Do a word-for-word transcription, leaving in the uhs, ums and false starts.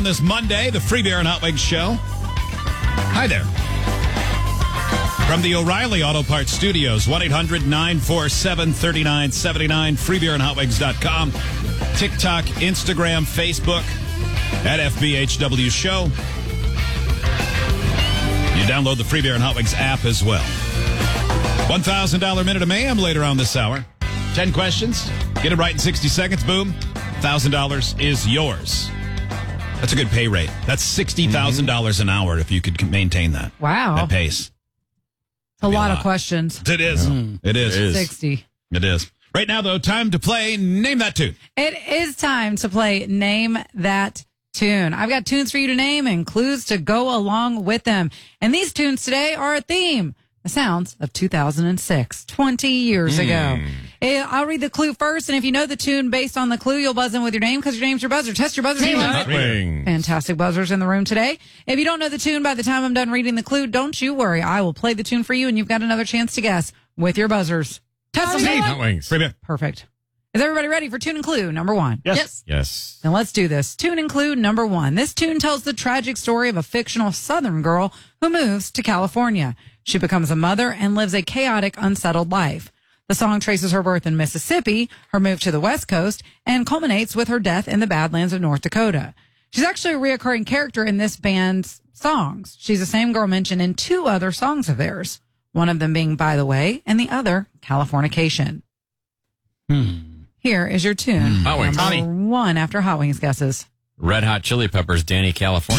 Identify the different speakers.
Speaker 1: this Monday, the Free Beer and Hot Wings Show. Hi there. From the O'Reilly Auto Parts Studios, one eight hundred nine four seven three nine seven nine, free beer and hot wings dot com, TikTok, Instagram, Facebook, at F B H W Show. You download the Free Beer and Hot Wings app as well. one thousand dollars Minute of Mayhem later on this hour. ten questions. Get it right in sixty seconds. Boom. one thousand dollars is yours. That's a good pay rate. That's sixty thousand dollars mm-hmm. an hour if you could maintain that.
Speaker 2: Wow.
Speaker 1: That pace.
Speaker 2: A lot, a lot of questions.
Speaker 1: It is.
Speaker 2: Mm.
Speaker 1: It is.
Speaker 2: It is. sixty.
Speaker 1: It is. Right now, though, time to play Name That Tune.
Speaker 2: It is time to play Name That Tune. I've got tunes for you to name and clues to go along with them. And these tunes today are a theme. The sounds of two thousand six, twenty years mm. ago. I'll read the clue first, and if you know the tune based on the clue, you'll buzz in with your name because your name's your buzzer. Test your buzzer. Fantastic buzzers in the room today. If you don't know the tune by the time I'm done reading the clue, don't you worry. I will play the tune for you, and you've got another chance to guess with your buzzers. Test them. Perfect. Is everybody ready for tune and clue number one?
Speaker 3: Yes.
Speaker 2: Yes.
Speaker 3: Yes.
Speaker 2: Then let's do this. Tune and clue number one. This tune tells the tragic story of a fictional Southern girl who moves to California. She becomes a mother and lives a chaotic, unsettled life. The song traces her birth in Mississippi, her move to the West Coast, and culminates with her death in the Badlands of North Dakota. She's actually a reoccurring character in this band's songs. She's the same girl mentioned in two other songs of theirs, one of them being By the Way, and the other, Californication.
Speaker 3: Hmm.
Speaker 2: Here is your tune.
Speaker 3: Hot Wings.
Speaker 2: Number one after Hot Wings guesses.
Speaker 3: Red Hot Chili Peppers, Danny California.